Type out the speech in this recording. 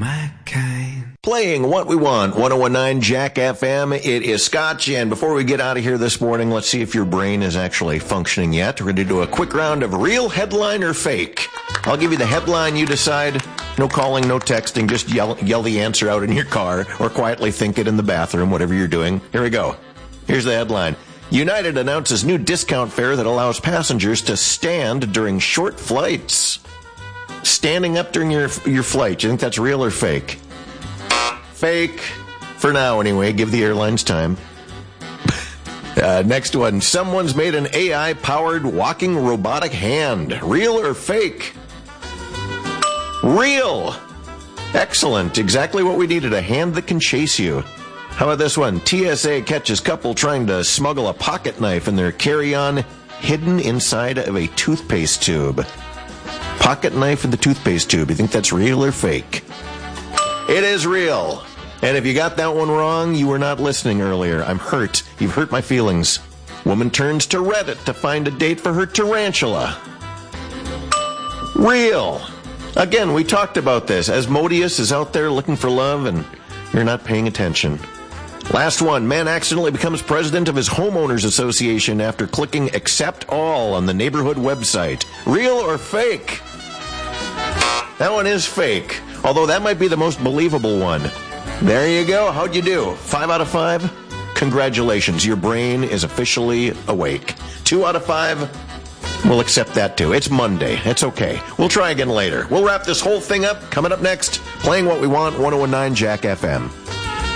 my kind. Playing What We Want, 1019 Jack FM. It is Scotch, and before we get out of here this morning, let's see if your brain is actually functioning yet. We're going to do a quick round of real headline or fake. I'll give you the headline, you decide. No calling, no texting, just yell the answer out in your car or quietly think it in the bathroom, whatever you're doing. Here we go. Here's the headline. United announces new discount fare that allows passengers to stand during short flights. Standing up during your flight, you think that's real or fake? Fake. For now, anyway. Give the airlines time. Next one. Someone's made an AI-powered walking robotic hand. Real or fake? Real. Excellent. Exactly what we needed. A hand that can chase you. How about this one? TSA catches couple trying to smuggle a pocket knife in their carry-on hidden inside of a toothpaste tube. Pocket knife in the toothpaste tube. You think that's real or fake? It is real. And if you got that one wrong, you were not listening earlier. I'm hurt. You've hurt my feelings. Woman turns to Reddit to find a date for her tarantula. Real. Again, we talked about this. Asmodeus is out there looking for love, and you're not paying attention. Last one. Man accidentally becomes president of his homeowners association after clicking accept all on the neighborhood website. Real or fake? That one is fake, although that might be the most believable one. There you go. How'd you do? 5 out of 5? Congratulations. Your brain is officially awake. 2 out of 5? We'll accept that too. It's Monday. It's okay. We'll try again later. We'll wrap this whole thing up. Coming up next, playing What We Want, 1019 Jack FM.